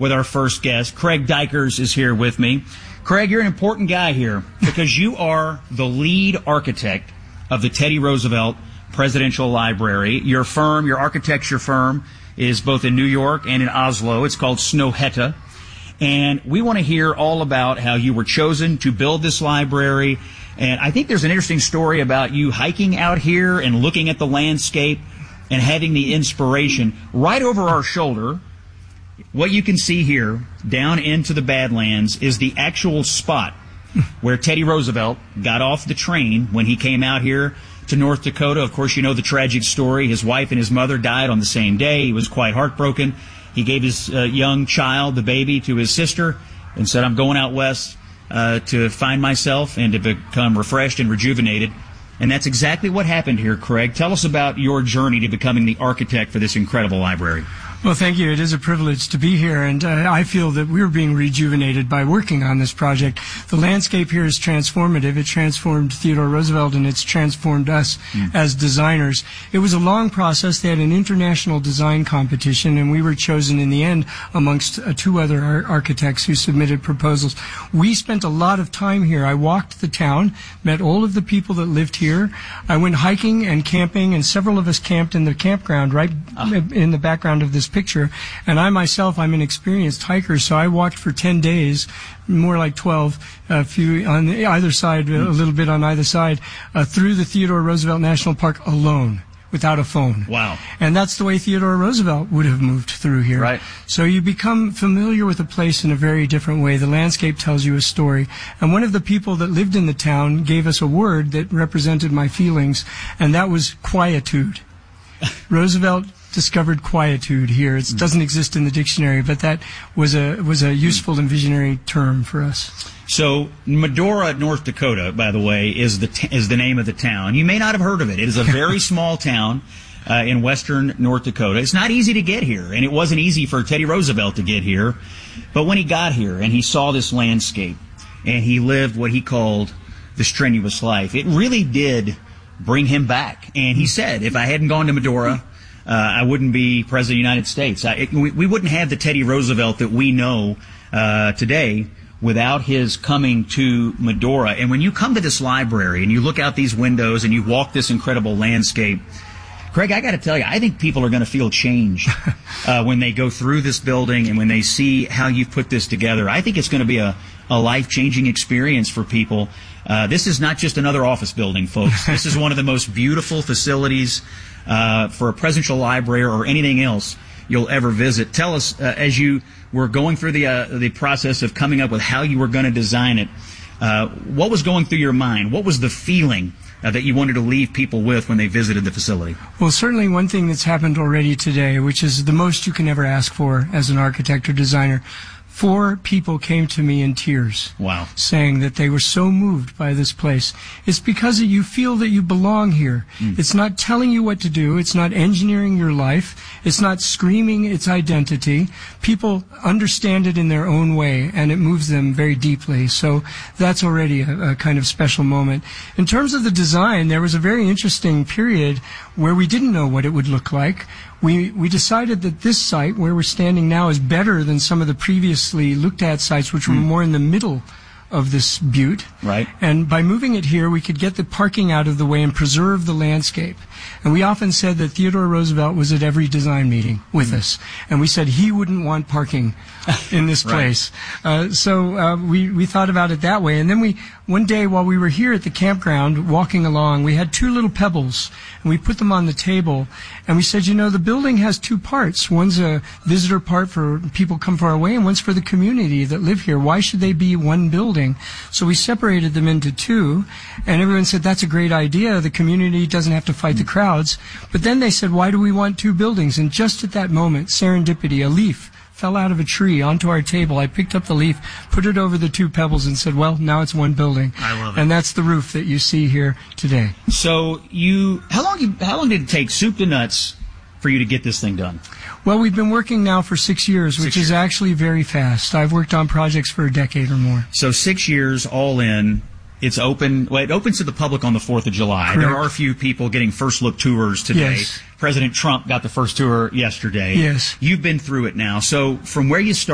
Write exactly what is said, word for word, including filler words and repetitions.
with our first guest. Craig Dykers is here with me. Craig, you're an important guy here because you are the lead architect of the Teddy Roosevelt Presidential Library. Your firm, your architecture firm, is both in New York and in Oslo. It's called Snøhetta. And we want to hear all about how you were chosen to build this library. And I think there's an interesting story about you hiking out here and looking at the landscape and having the inspiration right over our shoulder. What you can see here, down into the Badlands, is the actual spot where Teddy Roosevelt got off the train when he came out here to North Dakota. Of course, you know the tragic story. His wife and his mother died on the same day. He was quite heartbroken. He gave his uh, young child, the baby, to his sister and said, I'm going out west uh, to find myself and to become refreshed and rejuvenated. And that's exactly what happened here, Craig. Tell us about your journey to becoming the architect for this incredible library. Well, thank you. It is a privilege to be here, and uh, I feel that we're being rejuvenated by working on this project. The landscape here is transformative. It transformed Theodore Roosevelt, and it's transformed us mm. as designers. It was a long process. They had an international design competition, and we were chosen in the end amongst uh, two other ar- architects who submitted proposals. We spent a lot of time here. I walked the town, met all of the people that lived here. I went hiking and camping, and several of us camped in the campground right oh. in the background of this picture. And I myself, I'm an experienced hiker, so I walked for ten days, more like twelve, a few on either side, a little bit on either side, uh, through the Theodore Roosevelt National Park alone, without a phone. Wow. And that's the way Theodore Roosevelt would have moved through here. Right. So you become familiar with a place in a very different way. The landscape tells you a story. And one of the people that lived in the town gave us a word that represented my feelings, and that was quietude. Roosevelt discovered quietude here. It doesn't exist in the dictionary, but that was a was a useful and visionary term for us. So Medora, North Dakota, by the way, is the t- is the name of the town. You may not have heard of it. It is a very small town uh, in western North Dakota. It's not easy to get here, and it wasn't easy for Teddy Roosevelt to get here. But when he got here and he saw this landscape and he lived what he called the strenuous life, it really did bring him back. And he said, if I hadn't gone to Medora, Uh, I wouldn't be President of the United States. I, it, we, we wouldn't have the Teddy Roosevelt that we know uh, today without his coming to Medora. And when you come to this library and you look out these windows and you walk this incredible landscape, Craig, I got to tell you, I think people are going to feel changed uh, when they go through this building and when they see how you've put this together. I think it's going to be a, a life-changing experience for people. Uh, this is not just another office building, folks. This is one of the most beautiful facilities uh, for a presidential library or anything else you'll ever visit. Tell us, uh, as you were going through the uh, the process of coming up with how you were going to design it, uh, what was going through your mind? What was the feeling uh, that you wanted to leave people with when they visited the facility? Well, certainly one thing that's happened already today, which is the most you can ever ask for as an architect or designer. Four people came to me in tears. Wow. Saying that they were so moved by this place. It's because you feel that you belong here. Mm. It's not telling you what to do. It's not engineering your life. It's not screaming its identity. People understand it in their own way, and it moves them very deeply. So that's already a, a kind of special moment. In terms of the design, there was a very interesting period where we didn't know what it would look like. We we decided that this site, where we're standing now, is better than some of the previously looked at sites, which were mm. more in the middle of this butte. Right. And by moving it here, we could get the parking out of the way and preserve the landscape. And we often said that Theodore Roosevelt was at every design meeting with mm. us. And we said he wouldn't want parking in this place. Right. Uh, so uh, we, we thought about it that way. And then we, one day while we were here at the campground walking along, we had two little pebbles. And we put them on the table. And we said, you know, the building has two parts. One's a visitor part for people come far away, and one's for the community that live here. Why should they be one building? So we separated them into two, and everyone said, that's a great idea. The community doesn't have to fight the crowds. But then they said, why do we want two buildings? And just at that moment, serendipity, a leaf fell out of a tree onto our table. I picked up the leaf, put it over the two pebbles, and said, well, now it's one building. I love it. And that's the roof that you see here today. So you, how long, you, how long did it take, soup to nuts, for you to get this thing done? Well, we've been working now for six years, six which years. is actually very fast. I've worked on projects for a decade or more. So six years all in. It's open. Well, it opens to the public on the fourth of July. Correct. There are a few people getting first look tours today. Yes. President Trump got the first tour yesterday. Yes. You've been through it now. So from where you started,